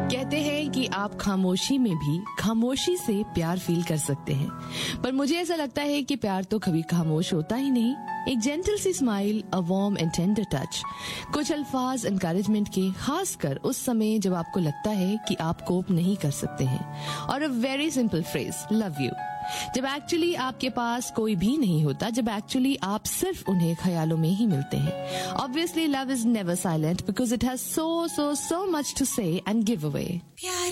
कहते हैं कि आप खामोशी में भी खामोशी से प्यार फील कर सकते हैं, पर मुझे ऐसा लगता है कि प्यार तो कभी खामोश होता ही नहीं। एक gentle C smile, a warm and tender touch, कुछ अल्फाज एनकरेजमेंट के, खासकर उस समय जब आपको लगता है कि आप कोप नहीं कर सकते हैं, और a very simple phrase, love you, जब एक्चुअली आपके पास कोई भी नहीं होता, जब एक्चुअली आप सिर्फ उन्हें ख्यालों में ही मिलते हैं। Obviously, love is never silent because it has so much to say and give away.